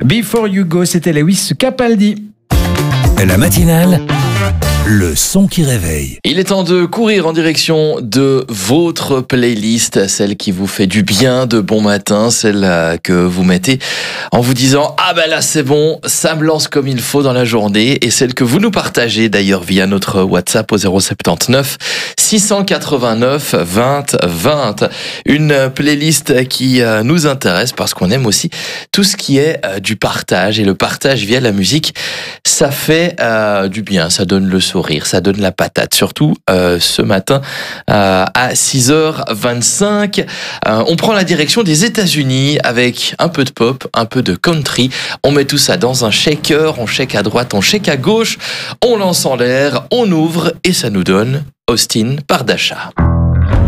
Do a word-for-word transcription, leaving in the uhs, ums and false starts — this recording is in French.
Before You Go, c'était Lewis Capaldi. La matinale, le son qui réveille. Il est temps de courir en direction de votre playlist, celle qui vous fait du bien de bon matin, celle que vous mettez en vous disant « Ah ben là c'est bon, ça me lance comme il faut dans la journée » et celle que vous nous partagez d'ailleurs via notre WhatsApp au zéro sept neuf six cent quatre-vingt-neuf vingt vingt. Une playlist qui nous intéresse parce qu'on aime aussi tout ce qui est du partage, et le partage via la musique, ça fait euh, du bien, ça donne le sourire, ça donne la patate, surtout euh, ce matin euh, à six heures vingt-cinq. Euh, on prend la direction des États-Unis avec un peu de pop, un peu de country. On met tout ça dans un shaker, on shake à droite, on shake à gauche, on lance en l'air, on ouvre et ça nous donne Austin par Dasha.